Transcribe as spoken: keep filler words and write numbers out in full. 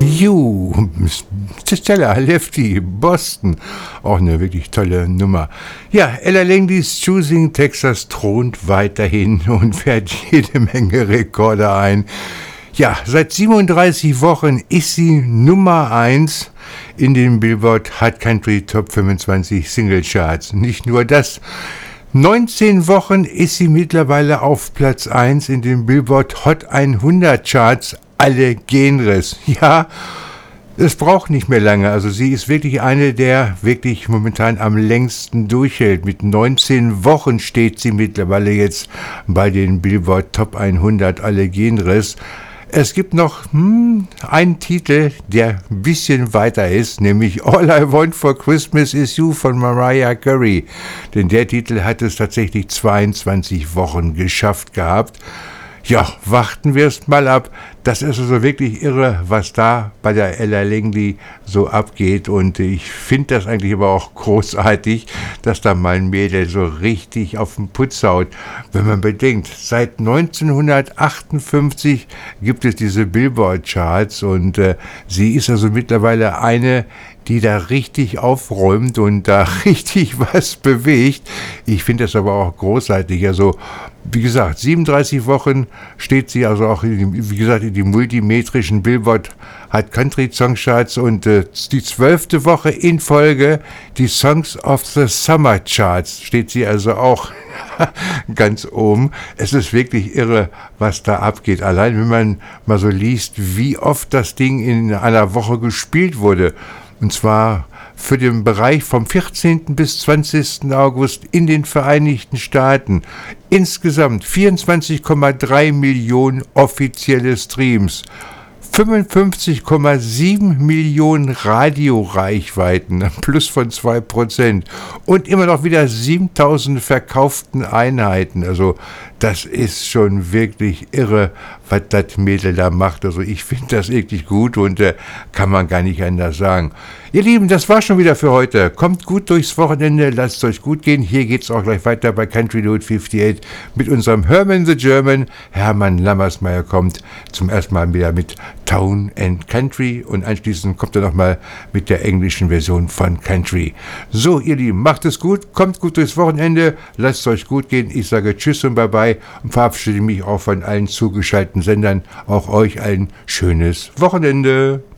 You, Stella Lefty, Boston. Auch eine wirklich tolle Nummer. Ja, Ella Langley's Choosing Texas thront weiterhin und fährt jede Menge Rekorde ein. Ja, seit siebenunddreißig Wochen ist sie Nummer eins in den Billboard Hot Country Top fünfundzwanzig Single Charts. Nicht nur das. neunzehn Wochen ist sie mittlerweile auf Platz eins in den Billboard Hot hundert Charts, alle Genres. Ja, es braucht nicht mehr lange. Also sie ist wirklich eine, der wirklich momentan am längsten durchhält. Mit neunzehn Wochen steht sie mittlerweile jetzt bei den Billboard Top hundert, alle Genres. Es gibt noch hm, einen Titel, der ein bisschen weiter ist, nämlich All I Want for Christmas Is You von Mariah Carey. Denn der Titel hat es tatsächlich zweiundzwanzig Wochen geschafft gehabt. Ja, warten wir es mal ab. Das ist also wirklich irre, was da bei der Ella Langley so abgeht. Und ich finde das eigentlich aber auch großartig, dass da mal ein Mädel so richtig auf den Putz haut. Wenn man bedenkt, seit neunzehnhundertachtundfünfzig gibt es diese Billboard-Charts und äh, sie ist also mittlerweile eine, die da richtig aufräumt und da richtig was bewegt. Ich finde das aber auch großartig. Also, wie gesagt, siebenunddreißig Wochen steht sie also auch, in, wie gesagt, in die multimetrischen Billboard Hot Country Song Charts und äh, die zwölfte Woche in Folge die Songs of the Summer Charts steht sie also auch ganz oben. Es ist wirklich irre, was da abgeht. Allein wenn man mal so liest, wie oft das Ding in einer Woche gespielt wurde. Und zwar für den Bereich vom vierzehnten bis zwanzigsten August in den Vereinigten Staaten. Insgesamt vierundzwanzig Komma drei Millionen offizielle Streams, fünfundfünfzig Komma sieben Millionen Radioreichweiten, plus von zwei Prozent und immer noch wieder siebentausend verkauften Einheiten. Also das ist schon wirklich irre, was das Mädel da macht. Also ich finde das wirklich gut und äh, kann man gar nicht anders sagen. Ihr Lieben, das war schon wieder für heute. Kommt gut durchs Wochenende, lasst es euch gut gehen. Hier geht es auch gleich weiter bei Country Road achtundfünfzig mit unserem Herman the German. Hermann Lammersmeyer kommt zum ersten Mal wieder mit Town and Country und anschließend kommt er nochmal mit der englischen Version von Country. So, ihr Lieben, macht es gut, kommt gut durchs Wochenende, lasst es euch gut gehen. Ich sage Tschüss und Bye-bye und verabschiede mich auch von allen zugeschalteten Sendern. Auch euch ein schönes Wochenende.